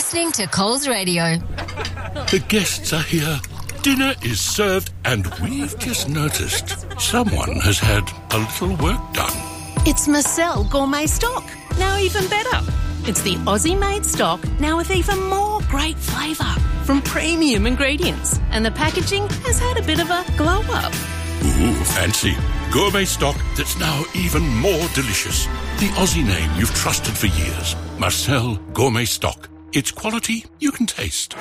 listening to Coles Radio. The guests are here. Dinner is served, and we've just noticed someone has had a little work done. It's Marcel Gourmet Stock, now even better. It's the Aussie-made stock, now with even more great flavour from premium ingredients. And the packaging has had a bit of a glow-up. Ooh, fancy. Gourmet stock that's now even more delicious. The Aussie name you've trusted for years. Marcel Gourmet Stock. It's quality you can taste.